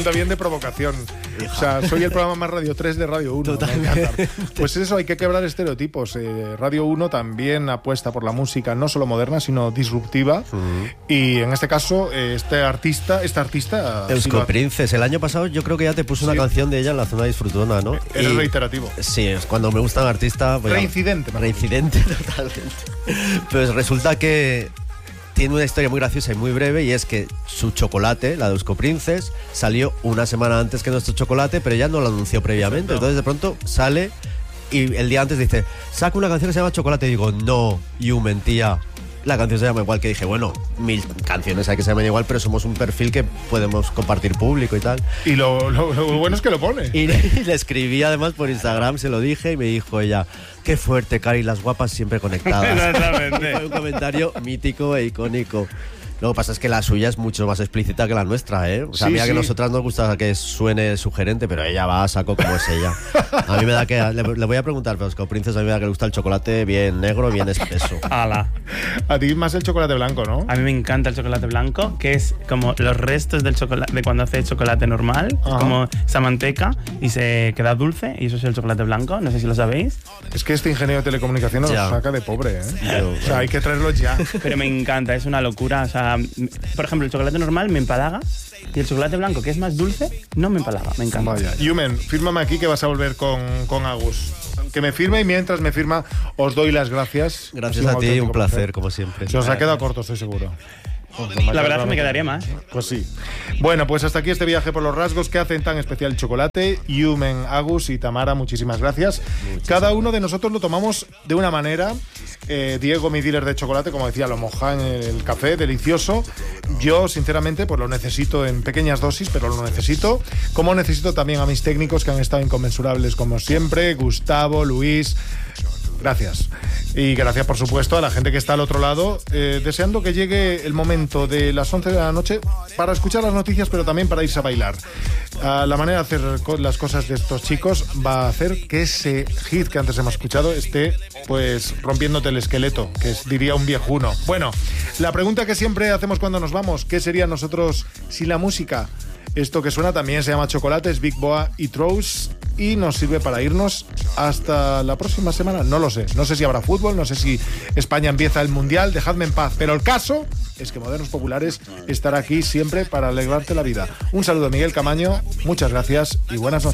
También de provocación. O sea, soy el programa más Radio 3 de Radio 1. Totalmente. Pues eso, hay que quebrar estereotipos. Radio 1 también apuesta por la música no solo moderna, sino disruptiva. Y en este caso, esta artista Eusko Princes. El año pasado yo creo que ya te puse una canción de ella en la zona disfrutona, ¿no? Es reiterativo. Sí, es cuando me gusta un artista... Reincidente. Reincidente, totalmente. Pues resulta que tiene una historia muy graciosa y muy breve, y es que su chocolate, la de Eusko Princes, salió una semana antes que nuestro chocolate, pero ella no lo anunció previamente. Entonces de pronto sale y el día antes dice, saca una canción que se llama Chocolate. Y digo, no, mentía. La canción se llama igual, que dije, bueno, 1000 canciones hay que se llaman igual, pero somos un perfil que podemos compartir público y tal. Y lo bueno es que lo pone. Y le escribí además por Instagram, se lo dije, y me dijo ella, qué fuerte, Cari, las guapas siempre conectadas. Exactamente. Fue un comentario mítico e icónico. Lo que pasa es que la suya es mucho más explícita que la nuestra, ¿eh? O sea, sí, mira que sí. a nosotras nos gusta que suene sugerente, pero ella va a saco como es ella. A mí me da que... Le voy a preguntar, pero es que a Princesa a mí me da que le gusta el chocolate bien negro, bien espeso. Ala. A ti más el chocolate blanco, ¿no? A mí me encanta el chocolate blanco, que es como los restos del chocolate, de cuando hace chocolate normal, Ajá. como esa manteca y se queda dulce, y eso es el chocolate blanco, no sé si lo sabéis. Es que este ingeniero de telecomunicación nos Ya. saca de pobre, ¿eh? Yo- O sea, hay que traerlo ya. Pero me encanta, es una locura. O sea, por ejemplo, el chocolate normal me empalaga y el chocolate blanco, que es más dulce, no me empalaga, me encanta. Vaya. Yumen, fírmame aquí que vas a volver con Agus. Que me firme, y mientras me firma, os doy las gracias. Gracias Ha sido a ti, auténtico un placer, como siempre. Se os ha quedado corto, estoy seguro. La verdad es que me quedaría más. Pues sí. Bueno, pues hasta aquí este viaje por los rasgos que hacen tan especial el chocolate. Yumen, Agus y Tamara, muchísimas gracias. Cada uno de nosotros lo tomamos de una manera. Diego, mi dealer de chocolate, como decía, lo moja en el café, delicioso. Yo, sinceramente, pues lo necesito en pequeñas dosis, pero lo necesito. Como necesito también a mis técnicos, que han estado inconmensurables como siempre. Gustavo, Luis... Gracias. Y gracias, por supuesto, a la gente que está al otro lado, deseando que llegue el momento de las 11 de la noche para escuchar las noticias, pero también para irse a bailar. La manera de hacer las cosas de estos chicos va a hacer que ese hit que antes hemos escuchado esté, pues, rompiéndote el esqueleto, que diría un viejuno. Bueno, la pregunta que siempre hacemos cuando nos vamos, ¿qué sería nosotros sin la música? Esto que suena también se llama Chocolates, Big Boa y Trous, y nos sirve para irnos hasta la próxima semana. No lo sé. No sé si habrá fútbol, no sé si España empieza el Mundial, dejadme en paz. Pero el caso es que Modernos Populares estará aquí siempre para alegrarte la vida. Un saludo, Miguel Camaño, muchas gracias y buenas noches.